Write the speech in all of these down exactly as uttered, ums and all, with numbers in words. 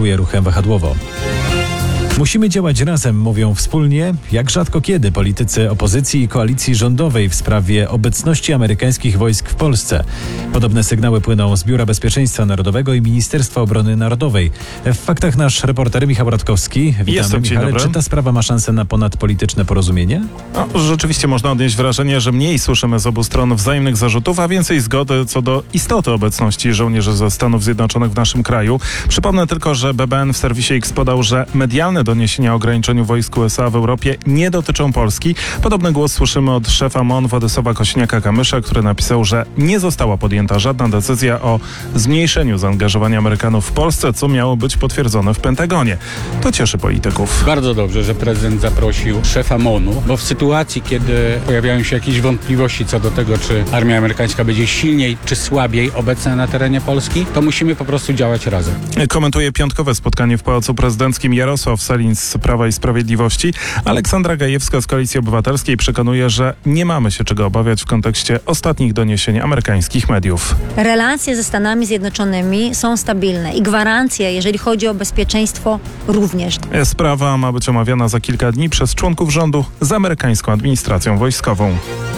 kieruje ruchem wahadłowo. Musimy działać razem, mówią wspólnie, jak rzadko kiedy politycy opozycji i koalicji rządowej w sprawie obecności amerykańskich wojsk w Polsce. Podobne sygnały płyną z Biura Bezpieczeństwa Narodowego i Ministerstwa Obrony Narodowej. W faktach nasz reporter Michał Radkowski. Witamy, Michale. Czy ta sprawa ma szansę na ponadpolityczne porozumienie? No, rzeczywiście można odnieść wrażenie, że mniej słyszymy z obu stron wzajemnych zarzutów, a więcej zgody co do istoty obecności żołnierzy ze Stanów Zjednoczonych w naszym kraju. Przypomnę tylko, że B B N w serwisie X podał, że medialne doniesienia o ograniczeniu wojsk U S A w Europie nie dotyczą Polski. Podobny głos słyszymy od szefa M O N Władysława Kosiniaka-Kamysza, który napisał, że nie została podjęta żadna decyzja o zmniejszeniu zaangażowania Amerykanów w Polsce, co miało być potwierdzone w Pentagonie. To cieszy polityków. Bardzo dobrze, że prezydent zaprosił szefa M O N u, bo w sytuacji, kiedy pojawiają się jakieś wątpliwości co do tego, czy armia amerykańska będzie silniej czy słabiej obecna na terenie Polski, to musimy po prostu działać razem. Komentuje piątkowe spotkanie w Pałacu Prezydenckim Jarosław Sellin z Prawa i Sprawiedliwości. Aleksandra Gajewska z Koalicji Obywatelskiej przekonuje, że nie mamy się czego obawiać w kontekście ostatnich doniesień amerykańskich mediów. Relacje ze Stanami Zjednoczonymi są stabilne i gwarancje, jeżeli chodzi o bezpieczeństwo, również. Sprawa ma być omawiana za kilka dni przez członków rządu z amerykańską administracją wojskową.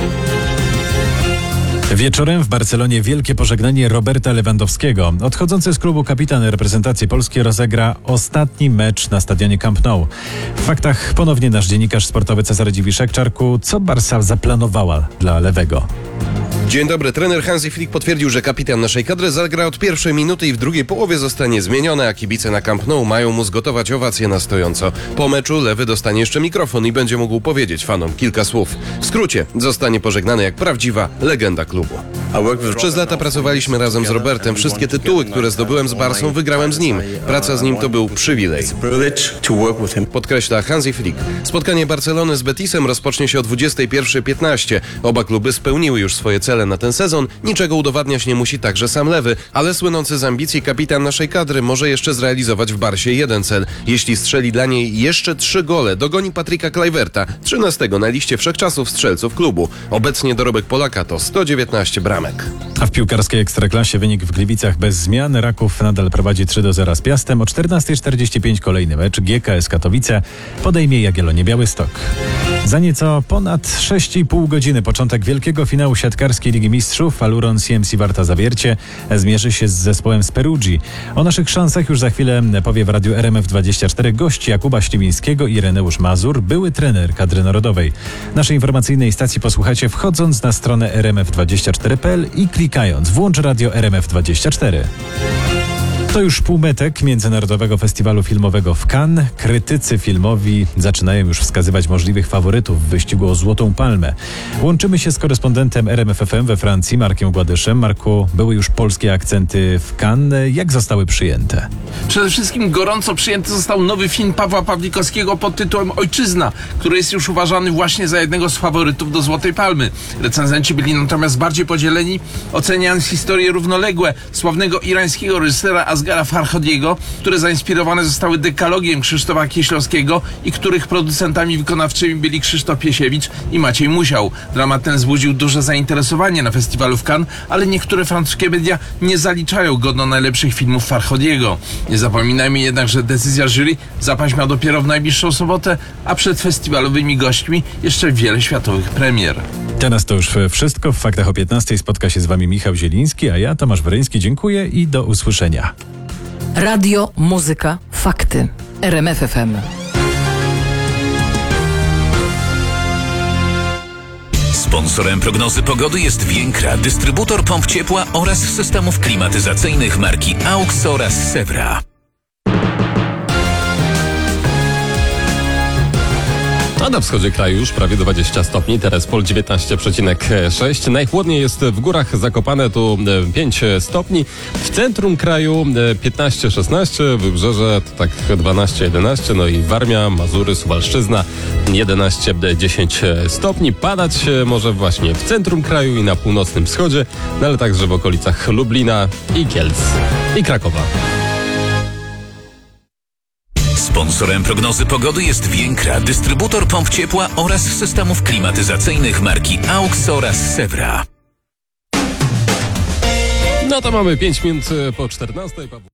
Wieczorem w Barcelonie wielkie pożegnanie Roberta Lewandowskiego. Odchodzący z klubu kapitan reprezentacji Polski rozegra ostatni mecz na stadionie Camp Nou. W faktach ponownie nasz dziennikarz sportowy Cezary Dziwiszek. Czarku, co Barca zaplanowała dla Lewego? Dzień dobry. Trener Hansi Flick potwierdził, że kapitan naszej kadry zagra od pierwszej minuty i w drugiej połowie zostanie zmieniony, a kibice na Camp Nou mają mu zgotować owację na stojąco. Po meczu Lewy dostanie jeszcze mikrofon i będzie mógł powiedzieć fanom kilka słów. W skrócie, zostanie pożegnany jak prawdziwa legenda klubu. Przez lata pracowaliśmy razem z Robertem. Wszystkie tytuły, które zdobyłem z Barcą, wygrałem z nim. Praca z nim to był przywilej, podkreśla Hansi Flick. Spotkanie Barcelony z Betisem rozpocznie się o dwudziestej pierwszej piętnaście. Oba kluby spełniły już swoje cele na ten sezon. Niczego udowadniać nie musi także sam Lewy, ale słynący z ambicji kapitan naszej kadry może jeszcze zrealizować w Barsie jeden cel. Jeśli strzeli dla niej jeszcze trzy gole, dogoni Patryka Kluiverta, trzynastego na liście wszechczasów strzelców klubu. Obecnie dorobek Polaka to sto dziewiętnaście bramek. A w piłkarskiej Ekstraklasie wynik w Gliwicach bez zmian. Raków nadal prowadzi trzy do zera z Piastem. O czternastej czterdzieści pięć kolejny mecz. G K S Katowice podejmie Jagiellonię Białystok. Za nieco ponad sześć i pół godziny początek wielkiego finału siatkarskiej Ligi Mistrzów. Aluron C M C Warta Zawiercie zmierzy się z zespołem z Perugii. O naszych szansach już za chwilę powie w radiu R M F dwadzieścia cztery gość Jakuba Śliwińskiego i Ireneusz Mazur, były trener kadry narodowej. Naszej informacyjnej stacji posłuchacie wchodząc na stronę r m f dwadzieścia cztery kropka p l i klikając włącz radio R M F dwadzieścia cztery. To już półmetek Międzynarodowego Festiwalu Filmowego w Cannes. Krytycy filmowi zaczynają już wskazywać możliwych faworytów w wyścigu o Złotą Palmę. Łączymy się z korespondentem R M F F M we Francji, Markiem Gładyszem. Marku, były już polskie akcenty w Cannes. Jak zostały przyjęte? Przede wszystkim gorąco przyjęty został nowy film Pawła Pawlikowskiego pod tytułem Ojczyzna, który jest już uważany właśnie za jednego z faworytów do Złotej Palmy. Recenzenci byli natomiast bardziej podzieleni, oceniając historie równoległe sławnego irańskiego reżysera Asghara Farhadiego, które zainspirowane zostały dekalogiem Krzysztofa Kieślowskiego i których producentami wykonawczymi byli Krzysztof Piesiewicz i Maciej Musiał. Dramat ten wzbudził duże zainteresowanie na festiwalu w Cannes, ale niektóre francuskie media nie zaliczają go do najlepszych filmów Farhadiego. Nie zapominajmy jednak, że decyzja jury zapaść ma dopiero w najbliższą sobotę, a przed festiwalowymi gośćmi jeszcze wiele światowych premier. Teraz to już wszystko. W Faktach o piętnastej spotka się z wami Michał Zieliński, a ja, Tomasz Weryński, dziękuję i do usłyszenia. Radio, muzyka, fakty. R M F F M. Sponsorem prognozy pogody jest Więkra, dystrybutor pomp ciepła oraz systemów klimatyzacyjnych marki AUX oraz Sewra. A na wschodzie kraju już prawie dwadzieścia stopni, Terespol dziewiętnaście przecinek sześć. Najchłodniej jest w górach, Zakopane tu pięć stopni. W centrum kraju piętnaście szesnaście, Wybrzeże to tak dwanaście jedenaście, no i Warmia, Mazury, Suwalszczyzna jedenaście dziesięć stopni. Padać może właśnie w centrum kraju i na północnym wschodzie, no ale także w okolicach Lublina i Kielc i Krakowa. Sponsorem prognozy pogody jest Więkra, dystrybutor pomp ciepła oraz systemów klimatyzacyjnych marki AUX oraz Sewra. No to mamy pięć minut po czternastej.